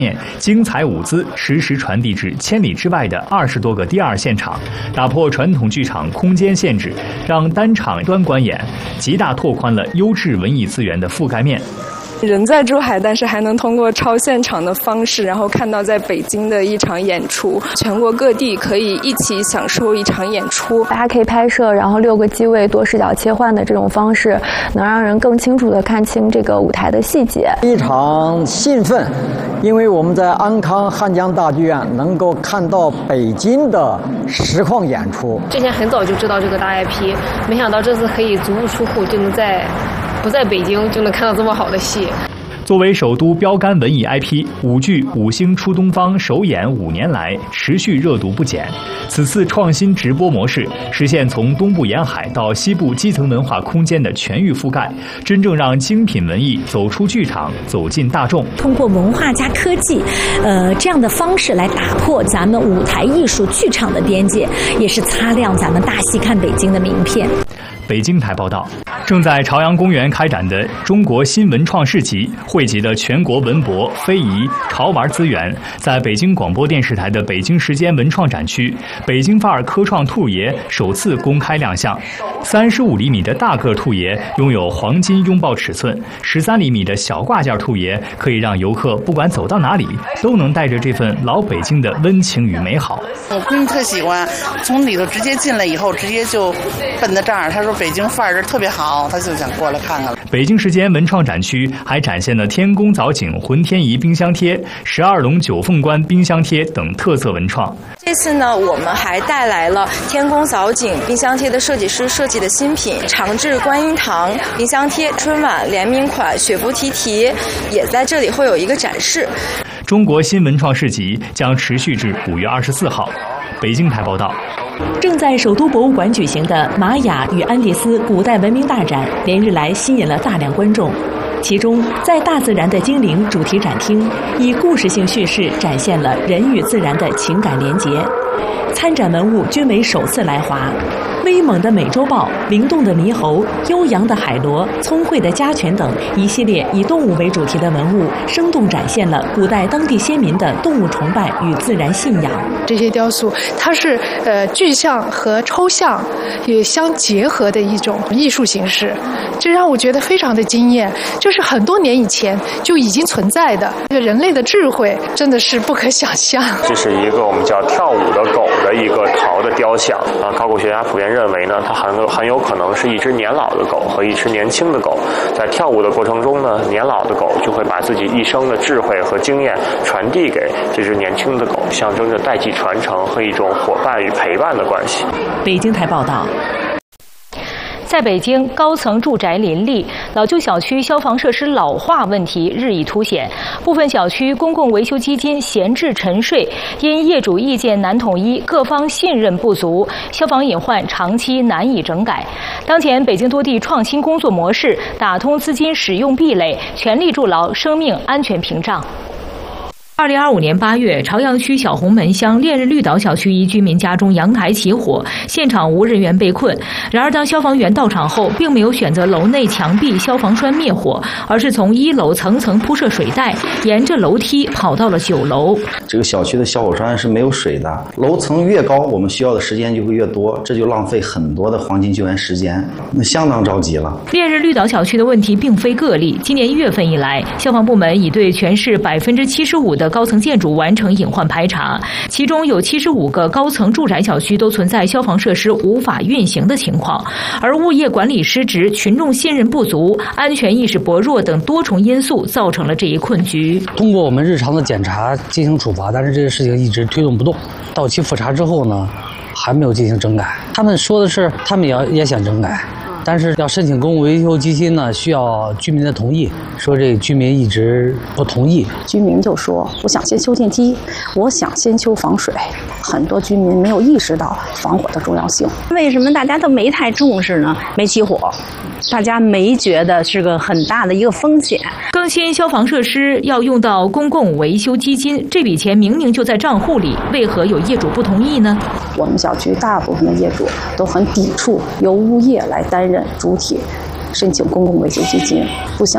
精彩舞姿实时传递至千里之外的20多个第二现场，打破传统剧场空间限制，让单场端观演，极大拓宽了优质文艺资源的覆盖面。 人在珠海，但是还能通过超现场的方式，然后看到在北京的一场演出，全国各地可以一起享受一场演出。 大家可以拍摄，然后6个机位多视角切换的这种方式，能让人更清楚地看清这个舞台的细节。 非常兴奋，因为我们在安康汉江大剧院能够看到北京的实况演出。 之前很早就知道这个大 IP， 没想到这次可以足不出户就能不在北京就能看到这么好的戏。 作为首都标杆文艺 IP， 舞剧《五星出东方》首演5年来持续热度不减。此次创新直播模式，实现从东部沿海到西部基层文化空间的全域覆盖，真正让精品文艺走出剧场，走进大众。 通过文化加科技，这样的方式来打破咱们舞台艺术剧场的边界，也是擦亮咱们大戏看北京的名片。 北京台报道，正在朝阳公园开展的中国新文创市集，汇集的全国文博、非遗、潮玩资源，在北京广播电视台的北京时间文创展区，北京范儿科创兔爷首次公开亮相。35厘米的大个兔爷拥有黄金拥抱尺寸，13厘米的小挂件兔爷可以让游客不管走到哪里，都能带着这份老北京的温情与美好。 我闺女特喜欢，从里头直接进来以后，直接就奔到这儿，她说北京范儿特别好，她就想过来看看。 北京时间文创展区还展现了天宫藻井浑天仪冰箱贴、12龙九凤冠冰箱贴等特色文创。 这次呢，我们还带来了天宫藻井冰箱贴的设计师设计的新品长治观音堂冰箱贴，春晚联名款雪芙提提也在这里会有一个展示。 中国新文创市集将持续至5月24号。北京台报道。 正在首都博物馆举行的玛雅与安第斯古代文明大展，连日来吸引了大量观众。其中，在大自然的精灵主题展厅，以故事性叙事展现了人与自然的情感连结。参展文物均为首次来华。威猛的美洲豹、灵动的猕猴、悠扬的海螺、聪慧的家犬等一系列以动物为主题的文物，生动展现了古代当地先民的动物崇拜与自然信仰。 这些雕塑，它是具象和抽象也相结合的一种艺术形式，这让我觉得非常的惊艳。这是很多年以前就已经存在的，这个人类的智慧真的是不可想象。 这是一个我们叫跳舞的狗的一个陶的雕像啊，考古学家普遍认为呢，它很有可能是一只年老的狗和一只年轻的狗，在跳舞的过程中呢，年老的狗就会把自己一生的智慧和经验传递给这只年轻的狗，象征着代际传承和一种伙伴与陪伴的关系。 北京台报道。 在北京，高层住宅林立，老旧小区消防设施老化问题日益凸显。部分小区公共维修基金闲置沉睡，因业主意见难统一，各方信任不足，消防隐患长期难以整改。当前，北京多地创新工作模式，打通资金使用壁垒，全力筑牢生命安全屏障。2025年8月，朝阳区小红门乡烈日绿岛小区一居民家中阳台起火，现场无人员被困。然而，当消防员到场后，并没有选择楼内墙壁消防栓灭火，而是从1楼层层铺设水带，沿着楼梯跑到了9楼。 这个小区的消火栓是没有水的，楼层越高，我们需要的时间就会越多，这就浪费很多的黄金救援时间，那相当着急了。 烈日绿岛小区的问题并非个例，今年1月份以来，消防部门已对全市75%的高层建筑完成隐患排查，其中有75个高层住宅小区都存在消防设施无法运行的情况，而物业管理失职、群众信任不足、安全意识薄弱等多重因素造成了这一困局。 通过我们日常的检查进行处罚，但是这个事情一直推动不动。到期复查之后呢，还没有进行整改。他们说的是他们也想整改，但是要申请公共维修基金呢，需要居民的同意，说这居民一直不同意。 居民就说我想先修电梯，我想先修防水，很多居民没有意识到防火的重要性。 为什么大家都没太重视呢？没起火，大家没觉得是个很大的一个风险。 更新消防设施要用到公共维修基金，这笔钱明明就在账户里，为何有业主不同意呢？ 我们小区大部分的业主都很抵触由物业来担任主体申请公共维修基金，不相